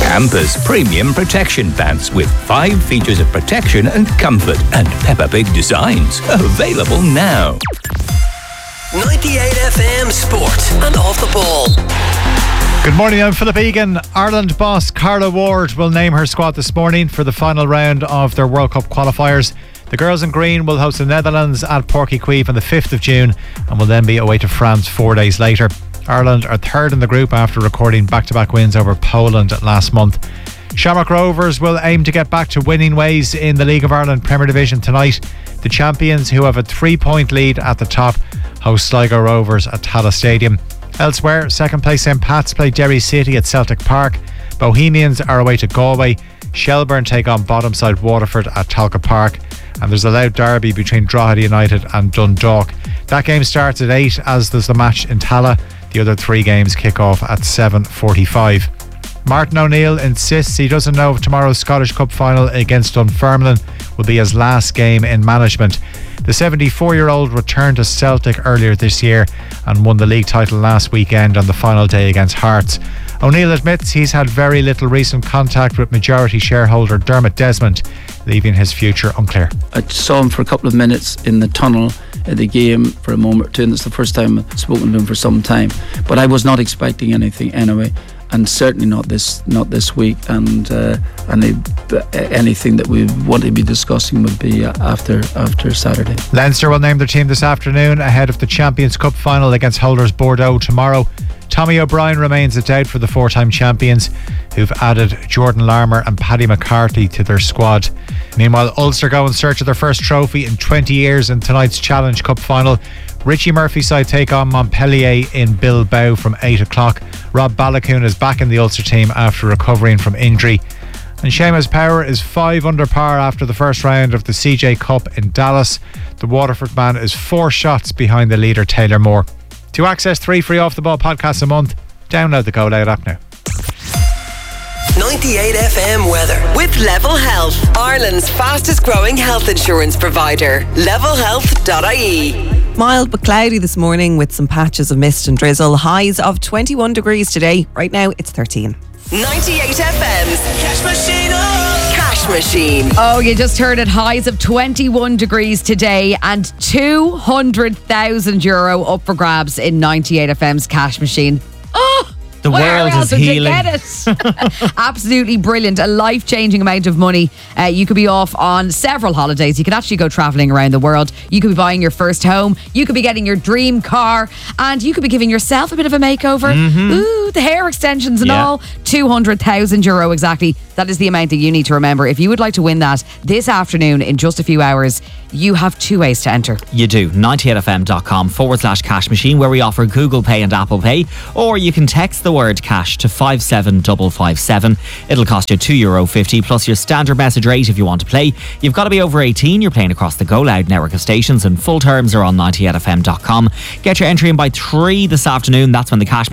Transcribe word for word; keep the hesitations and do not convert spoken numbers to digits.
Campus Premium Protection Pants with five features of protection and comfort and Peppa Pig designs. Available now. ninety-eight F M Sport and Off the Ball. Good morning, I'm Philip Egan. Ireland boss Carla Ward will name her squad this morning for the final round of their World Cup qualifiers. The girls in green will host the Netherlands at Páirc Uí Chaoimh on the fifth of June and will then be away to France four days later. Ireland are third in the group after recording back-to-back wins over Poland last month. Shamrock Rovers will aim to get back to winning ways in the League of Ireland Premier Division tonight. The champions, who have a three-point lead at the top, host Sligo Rovers at Tallaght Stadium. Elsewhere, second place Saint Pat's play Derry City at Celtic Park. Bohemians are away to Galway. Shelbourne take on bottom side Waterford at Talca Park. And there's a loud derby between Drogheda United and Dundalk. That game starts at eight, as does the match in Tallaght. The other three games kick off at seven forty-five. Martin O'Neill insists he doesn't know if tomorrow's Scottish Cup final against Dunfermline will be his last game in management. The seventy-four-year-old returned to Celtic earlier this year and won the league title last weekend on the final day against Hearts. O'Neill admits he's had very little recent contact with majority shareholder Dermot Desmond, leaving his future unclear. I saw him for a couple of minutes in the tunnel at the game for a moment or two, and it's the first time I've spoken to him for some time. But I was not expecting anything anyway, and certainly not this not this week. And uh, and anything that we want to be discussing would be after after Saturday. Leinster will name their team this afternoon ahead of the Champions Cup final against holders Bordeaux tomorrow. Tommy O'Brien remains a doubt for the four-time champions, who've added Jordan Larmour and Paddy McCarthy to their squad. Meanwhile, Ulster go in search of their first trophy in twenty years in tonight's Challenge Cup final. Richie Murphy's side take on Montpellier in Bilbao from eight o'clock. Rob Balakoon is back in the Ulster team after recovering from injury. And Seamus Power is five under par after the first round of the C J Cup in Dallas. The Waterford man is four shots behind the leader Taylor Moore. To access three free Off the Ball podcasts a month, download the Go Loud app now. ninety-eight F M weather with Level Health, Ireland's fastest growing health insurance provider. level health dot I E. Mild but cloudy this morning with some patches of mist and drizzle. Highs of twenty-one degrees today. Right now it's thirteen. ninety-eight F M's Cash Machine. Oh. Cash Machine. Oh, you just heard it. Highs of twenty-one degrees today and two hundred thousand euro up for grabs in ninety-eight F M's Cash Machine. Oh! The Where world else is would healing. You get it? Absolutely brilliant. A life-changing amount of money. Uh, you could be off on several holidays. You could actually go travelling around the world. You could be buying your first home. You could be getting your dream car. And you could be giving yourself a bit of a makeover. Mm-hmm. Ooh, the hair extensions and Yeah. all. two hundred thousand euro exactly. That is the amount that you need to remember. If you would like to win that this afternoon in just a few hours, you have two ways to enter. You do. ninety-eight F M dot com forward slash cash machine, where we offer Google Pay and Apple Pay. Or you can text the word cash to five seven five five seven. It'll cost you two euro fifty plus your standard message rate if you want to play. You've got to be over eighteen. You're playing across the Go Loud network of stations, and full terms are on ninety-eight F M dot com. Get your entry in by three this afternoon. That's when the cash